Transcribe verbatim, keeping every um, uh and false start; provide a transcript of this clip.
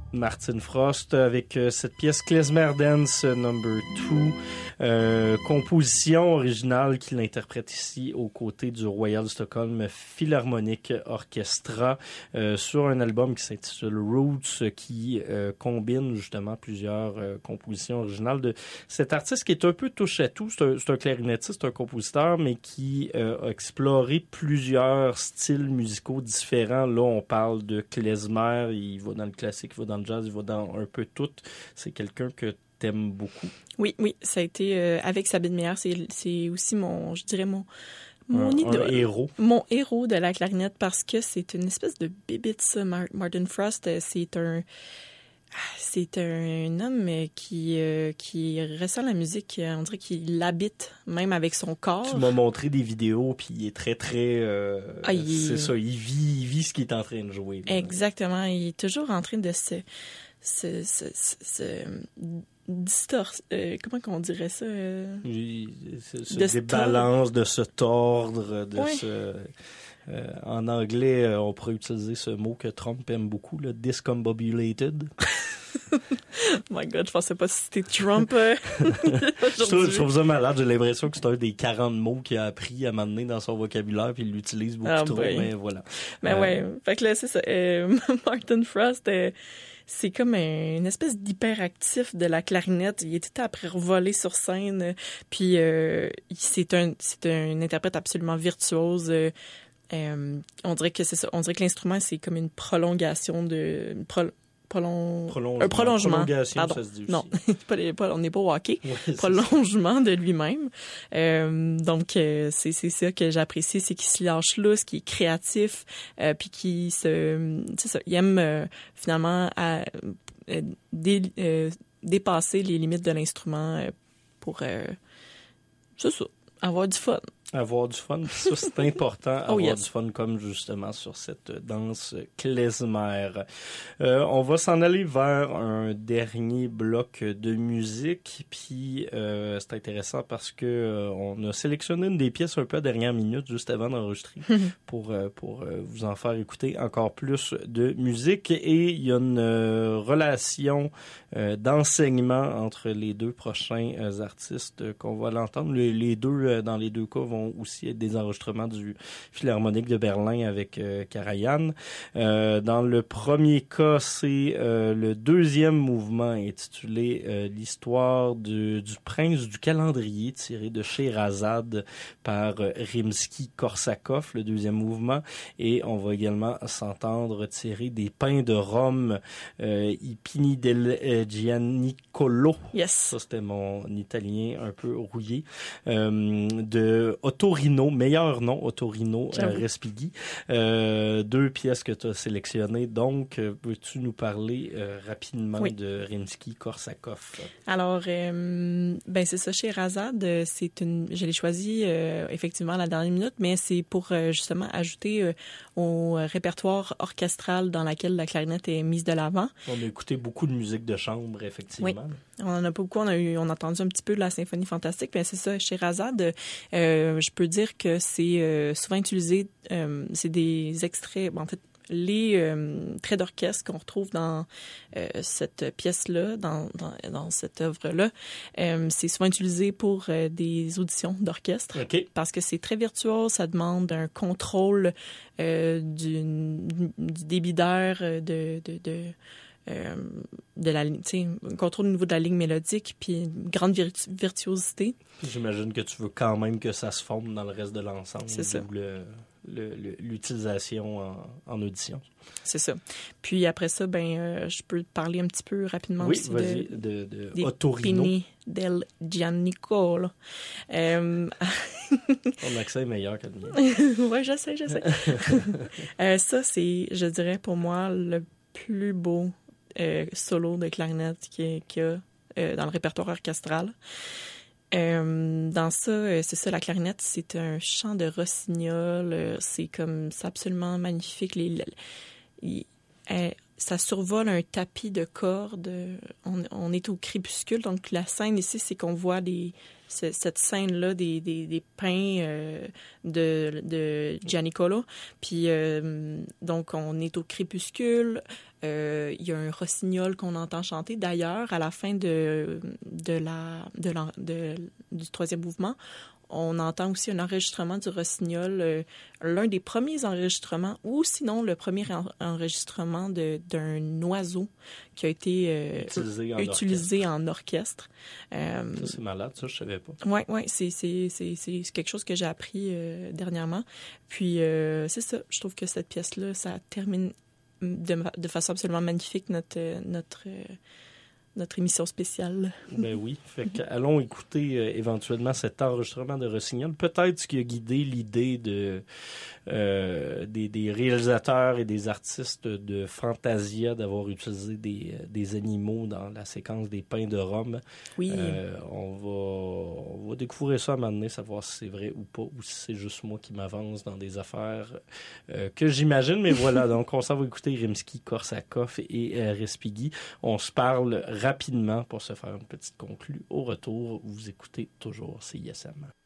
Martin Frost avec euh, cette pièce Klezmer Dance number two, euh, composition originale qu'il interprète ici aux côtés du Royal Stockholm Philharmonic Orchestra euh, sur un album qui s'intitule Roots, qui euh, combine justement plusieurs euh, compositions originales de cet artiste qui est un peu touche à tout. C'est un, c'est un clarinettiste, un compositeur, mais qui euh, a exploré plusieurs styles musicaux différents. Là, on parle de klezmer, il va dans le classique, il va dans le jazz, il va dans un peu tout. C'est quelqu'un que t'aimes beaucoup. Oui, oui, ça a été euh, avec Sabine Meyer, c'est, c'est aussi mon, je dirais mon, mon un, idole. Un héros. Mon héros de la clarinette parce que c'est une espèce de bébite, ça. Martin Frost, c'est un, c'est un homme qui, euh, qui ressent la musique, on dirait qu'il l'habite, même avec son corps. Tu m'as montré des vidéos, puis il est très, très... Euh, ah, il... C'est ça, il vit, il vit ce qu'il est en train de jouer. Là. Exactement, il est toujours en train de se... se, se, se, se distord... Euh, comment qu'on dirait ça? Euh... Il se, se de débalance, se de se tordre, de oui. se... Euh, en anglais, euh, on pourrait utiliser ce mot que Trump aime beaucoup, le discombobulated. My God, je pensais pas si c'était Trump. Euh, je, trouve, je trouve ça malade. J'ai l'impression que c'est un des quarante mots qu'il a appris à m'amener dans son vocabulaire, puis il l'utilise beaucoup ah, trop. Ben. Mais voilà. Ben euh, ouais. Fait que là, c'est ça. Euh, Martin Frost, euh, c'est comme un, une espèce d'hyperactif de la clarinette. Il était après revoler sur scène. Puis euh, c'est un, c'est un interprète absolument virtuose. Euh, Euh, on dirait que c'est ça. On dirait que l'instrument, c'est comme une prolongation de... Une pro, prolong, prolongement. Un prolongement. Prolongation, Pardon. ça se dit aussi. Non, pas, pas, on n'est pas au hockey. Oui, prolongement de lui-même. Euh, donc, euh, c'est, c'est ça que j'apprécie, c'est qu'il se lâche lousse, qu'il est créatif, euh, puis qu'il se... C'est ça, il aime euh, finalement à, euh, dé, euh, dépasser les limites de l'instrument euh, pour... Euh, c'est ça, avoir du fun. Avoir du fun, ça c'est important, avoir oh yes. du fun comme justement sur cette danse klezmer. Euh, on va s'en aller vers un dernier bloc de musique, puis euh, c'est intéressant parce que euh, on a sélectionné une des pièces un peu à dernière minute juste avant d'enregistrer pour euh, pour euh, vous en faire écouter encore plus de musique, et il y a une euh, relation euh, d'enseignement entre les deux prochains euh, artistes euh, qu'on va l'entendre. Les, les deux euh, dans les deux cas vont aussi être des enregistrements du Philharmonique de Berlin avec euh, Karajan. Euh, dans le premier cas, c'est euh, le deuxième mouvement intitulé euh, L'histoire du, du prince du calendrier, tiré de Scheherazade par euh, Rimsky-Korsakov, le deuxième mouvement. Et on va également s'entendre tirer des Pins de Rome, euh, I Pini del euh, Gianicolo. Yes. Ça, c'était mon italien un peu rouillé. Euh, de Ottorino, meilleur nom, Ottorino euh, Respighi. Euh, deux pièces que tu as sélectionnées. Donc, euh, peux-tu nous parler euh, rapidement oui. de Rimsky-Korsakov? Alors, euh, ben c'est ça, Scheherazade, c'est une, je l'ai choisi euh, effectivement à la dernière minute, mais c'est pour euh, justement ajouter euh, au répertoire orchestral dans lequel la clarinette est mise de l'avant. On a écouté beaucoup de musique de chambre, effectivement. Oui. On en a pas beaucoup. On a eu, on a entendu un petit peu de la symphonie fantastique, mais c'est ça, Scheherazade. Euh, je peux dire que c'est euh, souvent utilisé. Euh, c'est des extraits. Bon, en fait, les euh, traits d'orchestre qu'on retrouve dans euh, cette pièce-là, dans, dans, dans cette œuvre-là, euh, c'est souvent utilisé pour euh, des auditions d'orchestre. Okay. Parce que c'est très virtuose, ça demande un contrôle euh, du, du débit d'air, de... de, de Euh, de la ligne, tu sais, un contrôle au niveau de la ligne mélodique, puis une grande virtu- virtuosité. J'imagine que tu veux quand même que ça se fonde dans le reste de l'ensemble. C'est ça. Le, le, le, l'utilisation en, en audition. C'est ça. Puis après ça, ben, euh, je peux te parler un petit peu rapidement oui, aussi vas-y, de, de, de Ottorino. Pini del Gianicolo. Euh... Ton accent est meilleur que le mien. Oui, je sais, je sais. euh, ça, c'est, je dirais, pour moi, le plus beau Euh, solo de clarinette qu'il y a euh, dans le répertoire orchestral. Euh, dans ça, euh, c'est ça, la clarinette, c'est un chant de rossignol. Euh, c'est comme, c'est absolument magnifique. Les, les, les, euh, ça survole un tapis de cordes. On, on est au crépuscule, donc la scène ici, c'est qu'on voit des, c- cette scène-là des, des, des pins euh, de, de Gianicolo. Puis, euh, donc, on est au crépuscule. Euh, il y a un rossignol qu'on entend chanter. D'ailleurs, à la fin de, de la, de la, de, du troisième mouvement, on entend aussi un enregistrement du rossignol, euh, l'un des premiers enregistrements, ou sinon le premier en- enregistrement de, d'un oiseau qui a été euh, Utilisé en utilisé orchestre. en orchestre. Euh, Ça, c'est malade, ça, je savais pas. Oui, ouais, c'est, c'est, c'est, c'est quelque chose que j'ai appris euh, dernièrement. Puis, euh, c'est ça, je trouve que cette pièce-là, ça termine de, ma- de façon absolument magnifique notre, euh, notre, euh, notre émission spéciale. Ben oui. Fait que allons écouter euh, éventuellement cet enregistrement de Rossignol. Peut-être ce qui a guidé l'idée de euh, des, des réalisateurs et des artistes de Fantasia d'avoir utilisé des, des animaux dans la séquence des Pins de Rome. Oui. Euh, on va on va découvrir ça à un moment donné, savoir si c'est vrai ou pas, ou si c'est juste moi qui m'avance dans des affaires euh, que j'imagine. Mais voilà, donc on s'en va écouter Rimsky-Korsakov et euh, Respighi. On se parle rapidement pour se faire une petite conclue. Au retour, vous écoutez toujours C I S M.